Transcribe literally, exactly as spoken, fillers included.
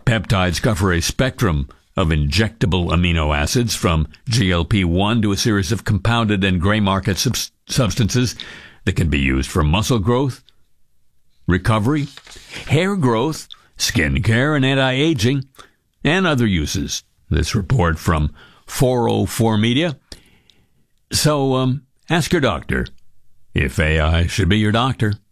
Peptides cover a spectrum of injectable amino acids, from G L P one to a series of compounded and gray market sub- substances that can be used for muscle growth, recovery, hair growth, skin care, and anti-aging, and other uses. This report from four oh four Media. So, um, ask your doctor if A I should be your doctor.